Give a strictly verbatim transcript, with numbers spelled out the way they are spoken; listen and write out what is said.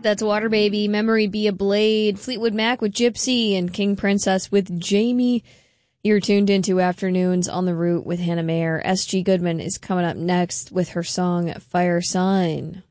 That's Water Baby, Memory Be a Blade, Fleetwood Mac with Gypsy, and King Princess with Jamie. You're tuned into Afternoons on the Route with Hannah Mayer. S G Goodman is coming up next with her song Fire Sign.